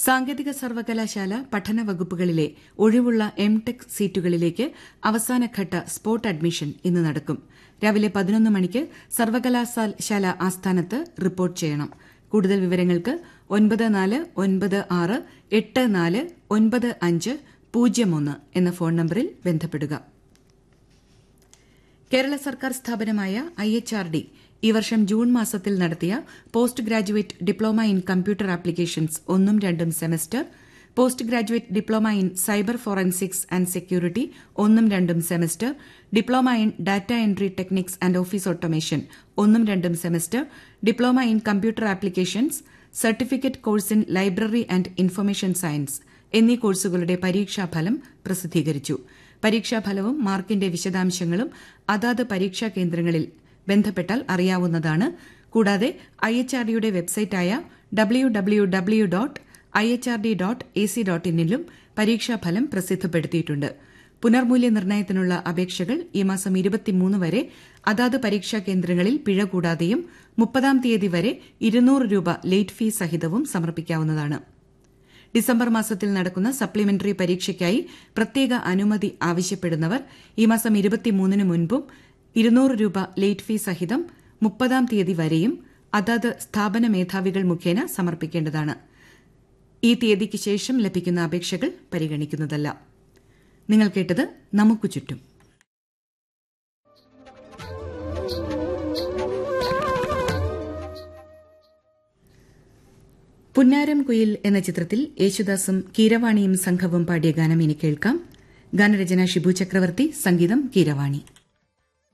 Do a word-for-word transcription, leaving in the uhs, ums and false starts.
സാങ്കേതിക സർവകലാശാല പഠന വകുപ്പുകളിലെ ഒഴിവുള്ള എംടെക് സീറ്റുകളിലേക്ക് അവസാനഘട്ട സ്പോട്ട് അഡ്മിഷൻ ഇന്ന് നടക്കും. രാവിലെ പതിനൊന്ന് മണിക്ക് സർവകലാശാല ആസ്ഥാനത്ത് റിപ്പോർട്ട് ചെയ്യണം. കൂടുതൽ വിവരങ്ങൾക്ക് ഒൻപത് നാല് ഒൻപത് ആറ് എട്ട് നാല് ഒൻപത് അഞ്ച് പൂജ്യം ഒന്ന് എന്ന ഫോൺ നമ്പറിൽ ബന്ധപ്പെടുക. കേരള സർക്കാർ സ്ഥാപനമായ ഐ എച്ച് ആർ ഡി ഈ വർഷം ജൂൺ മാസത്തിൽ നടത്തിയ post graduate diploma in computer applications ഒന്നും രണ്ടും semester, post graduate diploma in cyber forensics and security ഒന്നും രണ്ടും semester, diploma in data entry techniques and office automation ഒന്നും രണ്ടും semester, diploma in computer applications, certificate course in library and information science എന്നീ കോഴ്സുകളുടെ പരീക്ഷാഫലം പ്രസിദ്ധീകരിച്ചു. പരീക്ഷാഫലവും മാർക്കിന്റെ വിശദാംശങ്ങളും അതാത് പരീക്ഷാ കേന്ദ്രങ്ങളിൽ ബന്ധപ്പെട്ടാൽ അറിയാവുന്നതാണ്. കൂടാതെ ഐ എച്ച് ആർ ഡിയുടെ വെബ്സൈറ്റായ W W W dot I H R D dot A C dot ഇന്നിലും പരീക്ഷാഫലം പ്രസിദ്ധപ്പെടുത്തിയിട്ടുണ്ട്. പുനർമൂല്യനിർണ്ണയത്തിനുള്ള അപേക്ഷകൾ ഈ മാസം ഇരുപത്തിമൂന്ന് വരെ അതാത് പരീക്ഷാ കേന്ദ്രങ്ങളിൽ പിഴ കൂടാതെയും മുപ്പതാം തീയതി വരെ ഇരുന്നൂറ് രൂപ ലേറ്റ് ഫീസ് സഹിതവും സമർപ്പിക്കാവുന്നതാണ്. ഡിസംബർ മാസത്തിൽ നടക്കുന്ന സപ്ലിമെന്ററി പരീക്ഷയ്ക്കായി പ്രത്യേക അനുമതി ആവശ്യപ്പെടുന്നവർ ഈ മാസം ഇരുപത്തിമൂന്നിന് മുൻപും ഇരുന്നൂറ് രൂപ ലേറ്റ് ഫീസ് സഹിതം മുപ്പതാം തീയതി വരെയും അതത് സ്ഥാപന മേധാവികൾ മുഖേന സമർപ്പിക്കേണ്ടതാണ്. ഈ തീയതിക്ക് ശേഷം ലഭിക്കുന്ന അപേക്ഷകൾ പരിഗണിക്കുന്നതല്ല. നിങ്ങൾ കേട്ടത് നമുക്ക് ചുറ്റും. പുന്നാരം കുയിൽ എന്ന ചിത്രത്തിൽ യേശുദാസും കീരവാണിയും സംഘവും പാടിയ ഗാനം ഇനി കേൾക്കാം. ഗാനരചന ഷിബു ചക്രവർത്തി, സംഗീതം കീരവാണി.